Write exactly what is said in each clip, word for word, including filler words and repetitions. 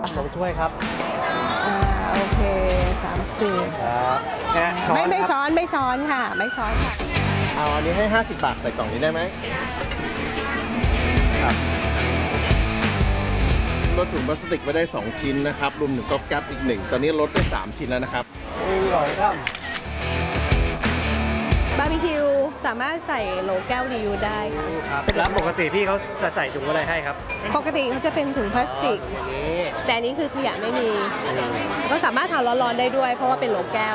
ขนมถ้วยครับอ่าโอเคสามสิบครับไม่ไม่ช้อนไม่ช้อนค่ะไม่ช้อนค่ะเอาอันนี้ให้ห้าสิบบาทใส่กล่องนี้ได้ไหมครับลดถุงพลาสติกไปได้สองชิ้นนะครับรวมถึงก๊อบแก๊ปอีกหนึ่งตอนนี้ลดได้สามชิ้นแล้วนะครับอร่อยครับบาร์บีคิวสามารถใส่โหลแก้วรีวิวได้ค่ะครับแล้วปกติพี่เขาจะใส่ถุงอะไรให้ครับปกติเขาจะเป็นถุงพลาสติกแต่อันนี้คือขยะไม่มีก็สามารถทานร้อนๆได้ด้วยเพราะว่าเป็นโหลแก้ว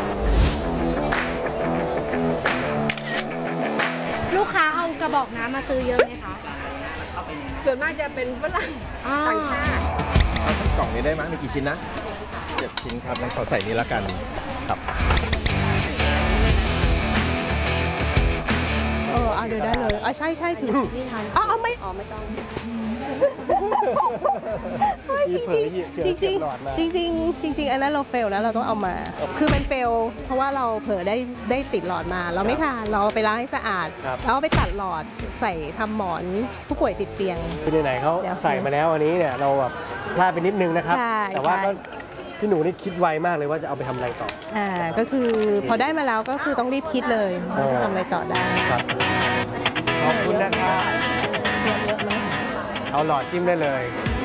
ลูกค้าเอากระบอกน้ำมาซื้อเยอะไหมคะส่วนมากจะเป็นฝรั่งต่างชาติเอาสักกล่องนี้ได้ไหมมีกี่ชิ้นนะเจ็ดชิ้นครับงั้นขอใส่นี้ละกันครับเออเอาเดี๋ยวได้เลยอ๋อใช่ใช่ถือนี่ทันอ๋อเอาไม่อ๋อไม่ต้องจริงจริงจริงจริงจริงจริงอันนั้นเราเฟลนะเราต้องเอามาคือมันเฟลเพราะว่าเราเผลอได้ได้ติดหลอดมาเราไม่ทานเราไปล้างให้สะอาดแล้วไปตัดหลอดใส่ทำหมอนผู้ป่วยติดเตียงคือไหนๆเขาใส่มาแล้วอันนี้เนี่ยเราแบบพลาดไปนิดนึงนะครับแต่ว่าก็พี่หนูนี่คิดไวมากเลยว่าจะเอาไปทำอะไรต่ออ่าก็คือพอได้มาแล้วก็คือต้องรีบคิดเลยทำอะไรต่อได้ขอบคุณนะครับเยอะไหมเอาหลอดจิ้มได้เลย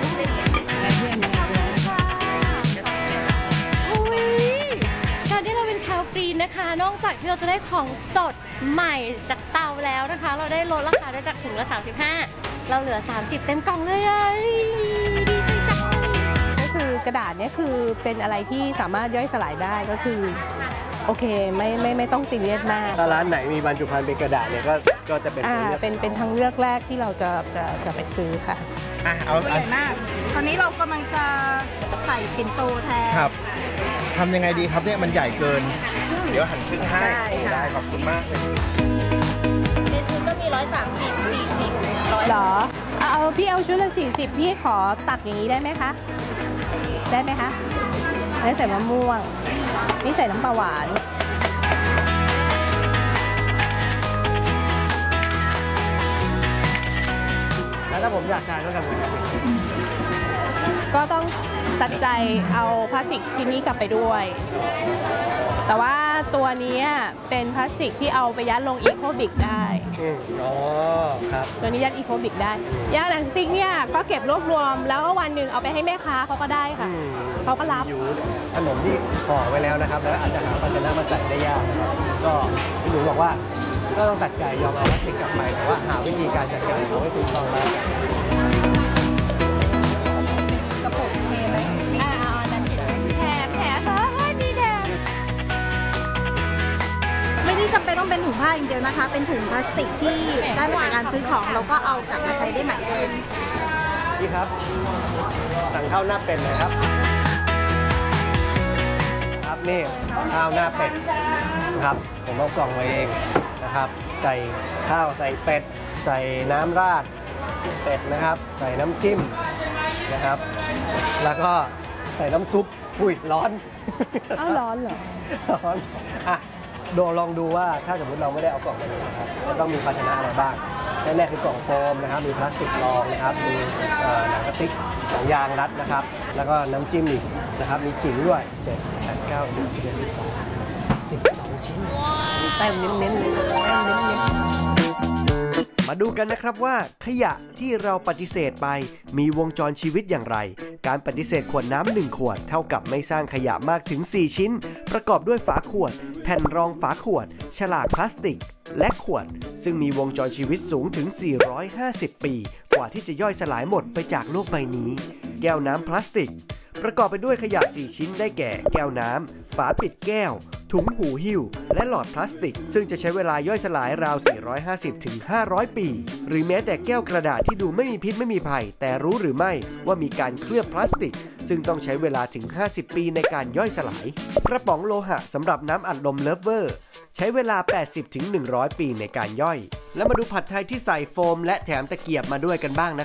การที่เราเป็นชาวกรีนนะคะนอกจากที่เราจะได้ของสดใหม่จากเตาแล้วนะคะเราได้ลดราคาได้จากถุงละสามสิบห้าเราเหลือสามสิบเต็มกล่องเลยก็คือกระดาษเนี่ยคือเป็นอะไรที่สามารถย่อยสลายได้ก็คือโอเคไม่ไม่ไม่ต้องซีเรียสมากถ้าร้านไหนมีบรรจุภัณฑ์เป็นกระดาษเนี่ยก็ก็จะเป็นอ่าเป็นเป็นทางเลือกแรกที่เราจะจะจะไปซื้อค่ะอ่ะเอาตัวใหญ่มากตอนนี้เรากำลังจะใส่ปิ่นโตแทนครับทำยังไงดีครับเนี่ยมันใหญ่เกินเดี๋ยวหั่นครึ่งให้ได้ขอบคุณมากเลยเมนูก็มีร้อยสามสิบสี่สิบร้อยหรอเอาพี่เอาชุดละสี่สิบพี่ขอตักอย่างนี้ได้ไหมคะได้ไหมคะแล้วใส่มะม่วงนี่ใส่น้ำปลาหวานแล้วถ้าผมอยากทานก็ทำไงก็ต้องตัดใจเอาพลาสติกชิ้นนี้กลับไปด้วยแต่ว่าตัวนี้เป็นพลาสติกที่เอาไปยัดลงอีโคบิกได้อ๋อครับตัวนี้ยัดอีโคบิกได้ยางหนังสติ๊กเนี่ยก็เก็บรวบรวมแล้วก็วันหนึ่งเอาไปให้แม่ค้าเขาก็ได้ค่ะเขาก็รับขนมที่ห่อไว้แล้วนะครับแล้วอาจจะหาภาชนะมาใส่ได้ยากก็พี่หนูบอกว่าก็ต้องตัดใจยอมเอาพลาสติกกลับไปแต่ว่าหาวิธีการจัดการเอาไว้ถูกต้องแล้วกระปุกเทไหมอ่าเอาอันนั้นแถมแถมเฮ้ยดีแถมไม่ได้จำเป็นต้องเป็นถุงผ้าอย่างเดียวนะคะเป็นถุงพลาสติกที่ได้มาจากการซื้อของเราก็เอากลับมาใช้ได้ใหม่เลยพี่ครับสั่งข้าวหน้าเป็ดเลยครับครับนี่ข้าวหน้าเป็ดครับผมเอากล่องมาเองนะครับใส่ข้าวใส่เป็ดใส่น้ำราดเป็ดนะครับใส่น้ำจิ้มนะครับแล้วก็ใส่น้ำซุปอุ้ยร้อนอ้าวร้อนเหรอร้อนอ่ะดูลองดูว่าถ้าสมมติเราไม่ได้เอากล่องมาเลยนะครับจะต้องมีภาชนะอะไรบ้างแรกๆคือกล่องโฟมนะครับมีพลาสติกรองนะครับมีหนังกระติกสองยางรัดนะครับแล้วก็น้ำจิ้มอีกนะครับมีขิงด้วยเจ็ดแปดเก้าสิบสิบเอ็ดสิบสองสิบสองชิ้นมีแต้มเน้นๆเลยแต้มเน้นๆมาดูกันนะครับว่าขยะที่เราปฏิเสธไปมีวงจรชีวิตอย่างไรการปฏิเสธขวดน้ำหนึ่งขวดเท่ากับไม่สร้างขยะมากถึงสี่ชิ้นประกอบด้วยฝาขวดแผ่นรองฝาขวดฉลากพลาสติกและขวดซึ่งมีวงจรชีวิตสูงถึงสี่ร้อยห้าสิบปีกว่าที่จะย่อยสลายหมดไปจากโลกใบนี้แก้วน้ำพลาสติกประกอบไปด้วยขยะสี่ชิ้นได้แก่แก้วน้ำฝาปิดแก้วถุงหูหิ้วและหลอดพลาสติกซึ่งจะใช้เวลาย่อยสลายราวสี่ร้อยห้าสิบถึงห้าร้อยปีหรือแม้แต่แก้วกระดาษที่ดูไม่มีพิษไม่มีภัยแต่รู้หรือไม่ว่ามีการเคลือบพลาสติกซึ่งต้องใช้เวลาถึงห้าสิบปีในการย่อยสลายกระป๋องโลหะสำหรับน้ำอัดลมเลิฟเวอร์ใช้เวลา แปดสิบถึงหนึ่งร้อย ปีในการย่อยแล้วมาดูผัดไทยที่ใส่โฟมและแถมตะเกียบมาด้วยกันบ้างนะครับ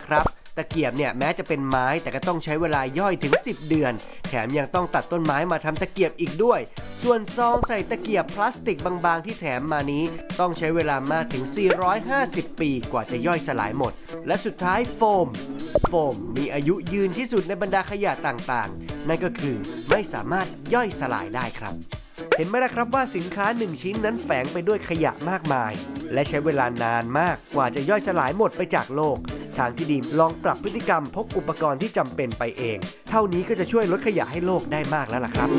ตะเกียบเนี่ยแม้จะเป็นไม้แต่ก็ต้องใช้เวลาย่อยถึงสิบเดือนแถมยังต้องตัดต้นไม้มาทำตะเกียบอีกด้วยส่วนซองใส่ตะเกียบพลาสติกบางๆที่แถมมานี้ต้องใช้เวลามากถึงสี่ร้อยห้าสิบปีกว่าจะย่อยสลายหมดและสุดท้ายโฟมโฟมมีอายุยืนที่สุดในบรรดาขยะต่างๆนั่นก็คือไม่สามารถย่อยสลายได้ครับเห็นไหมล่ะครับว่าสินค้าหนึ่งชิ้นนั้นแฝงไปด้วยขยะมากมายและใช้เวลานานมากกว่าจะย่อยสลายหมดไปจากโลกทางที่ดีลองปรับพฤติกรรมพกอุปกรณ์ที่จำเป็นไปเองเท่านี้ก็จะช่วยลดขยะให้โลกได้มากแล้วล่ะครับ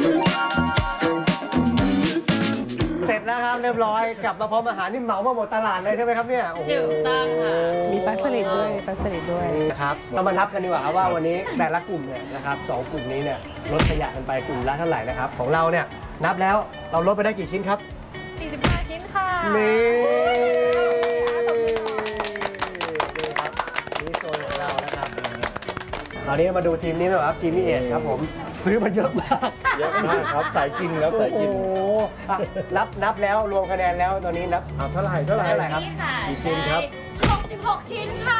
เสร็จแล้วครับเรียบร้อยกลับมาพร้อมอาหารนี่เหมามาหมดตลาดเลยใช่ไหมครับเนี่ยโอ้โหถูกต้องค่ะมีปลาสลิดด้วยปลาสลิดด้วยนะครับเรามานับกันดีกว่าว่าวันนี้แต่ละกลุ่มเนี่ยนะครับสองกลุ่มนี้เนี่ยลดขยะกันไปกลุ่มละเท่าไหร่นะครับของเราเนี่ยนับแล้วเราลดไปได้กี่ชิ้นครับสี่สิบห้า ชิ้นค่ะนี่นี่ครับนี่โซนของเรานะครับคราวนี้มาดูทีมนี้ไหมครับทีมนี้เอชครับผมซื้อมาเยอะมากเยอะมากครับสายกินครับสายกินโอ้โหอ่ะนับนับแล้วรวมคะแนนแล้วตอนนี้นับเอาเท่าไหร่เท่าไหร่เท่าไหร่ครับนี่ค่ะกี่ชิ้นครับได้หกสิบหก ชิ้นค่ะ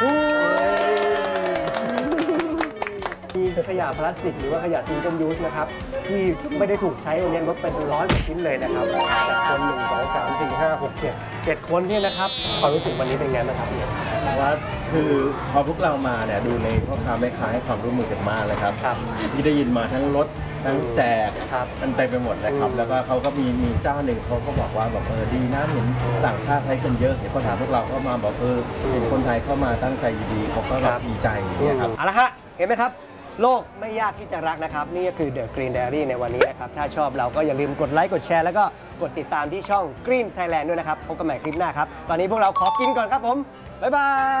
มีขยะพลาสติกหรือว่าขยะซิงเกิลยูสนะครับที่ไม่ได้ถูกใช้วันนี้ลดไปเป็นร้อยกว่าชิ้นเลยนะครับจากคนหนึ่งสองสามสี่ห้าหกเจ็ดเจ็ดคนเนี่ยนะครับความรู้สึกวันนี้เป็นไงบ้างครับพี่ว่าคือพอพวกเรามาเนี่ยดูในพ่อค้าแม่ค้าให้ความร่วมมือกันมากเลยครับครับที่ได้ยินมาทั้งรถทั้งแจกครับมันเต็มไปหมดเลยครับอืมแล้วก็เขาก็มีมีเจ้าหนึ่งเขาก็บอกว่าแบบเออดีนะเห็นต่างชาติใช้กันเยอะเห็นพ่อค้าพวกเราก็มาบอกเออเห็นคนไทยเข้ามาตั้งใจดีๆเขาก็แบบดีใจเนี่ยครับเอาละฮะเห็นไหมครับโลกไม่ยากที่จะรักนะครับนี่ก็คือ The Green Diary ในวันนี้นะครับถ้าชอบเราก็อย่าลืมกดไลค์กดแชร์แล้วก็กดติดตามที่ช่อง Green Thailand ด้วยนะครับพบกันใหม่คลิปหน้าครับตอนนี้พวกเราขอกินก่อนครับผมบ๊ายบาย